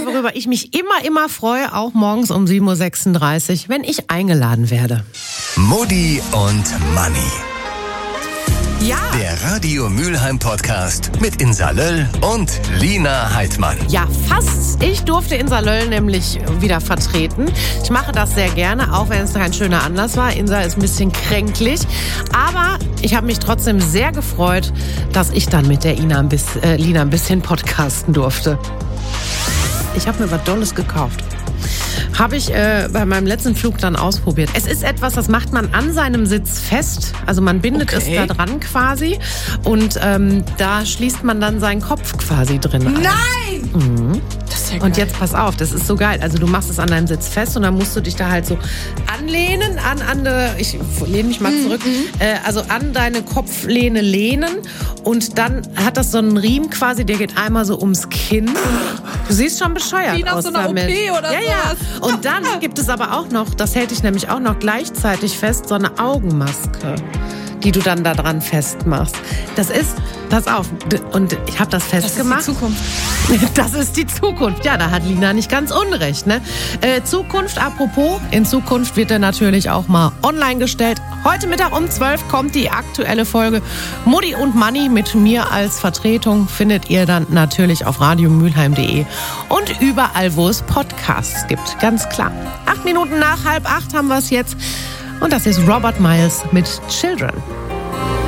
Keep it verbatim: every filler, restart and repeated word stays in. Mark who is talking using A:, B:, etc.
A: worüber ich mich immer, immer freue, auch morgens um sieben Uhr sechsunddreißig, wenn ich eingeladen werde.
B: Mutti und Manni.
A: Ja.
B: Der Radio Mülheim Podcast mit Insa Löll und Lina Heidmann.
A: Ja, fast. Ich durfte Insa Löll nämlich wieder vertreten. Ich mache das sehr gerne, auch wenn es kein schöner Anlass war. Insa ist ein bisschen kränklich. Aber ich habe mich trotzdem sehr gefreut, dass ich dann mit der Ina ein bisschen, äh, Lina ein bisschen podcasten durfte. Ich habe mir was Dolles gekauft. Habe ich äh, bei meinem letzten Flug dann ausprobiert. Es ist etwas, das macht man an seinem Sitz fest. Also man bindet okay. es da dran quasi. Und ähm, da schließt man dann seinen Kopf quasi drin an.
C: Nein!
A: Mhm.
C: Das ist ja geil.
A: Und jetzt pass auf, das ist so geil. Also du machst es an deinem Sitz fest und dann musst du dich da halt so anlehnen, an, an de, ich lehne mich mal zurück, mhm. äh, also an deine Kopflehne lehnen. Und dann hat das so einen Riemen quasi, der geht einmal so ums Kinn. Du siehst schon bescheuert
C: Wie nach
A: aus
C: so einer
A: damit.
C: O P oder
A: ja, ja. Und dann gibt es aber auch noch, das hält dich nämlich auch noch gleichzeitig fest, so eine Augenmaske, die du dann da dran festmachst. Das ist, pass auf, und ich habe das festgemacht.
C: Das ist die Zukunft.
A: Das ist die Zukunft. Ja, da hat Lina nicht ganz unrecht. Ne? Äh, Zukunft, apropos, in Zukunft wird er natürlich auch mal online gestellt. Heute Mittag um zwölf kommt die aktuelle Folge Mutti und Manni mit mir als Vertretung. Findet ihr dann natürlich auf radio mülheim punkt de und überall, wo es Podcasts gibt. Ganz klar. Acht Minuten nach halb acht haben wir es jetzt. Und das ist Robert Miles mit Children.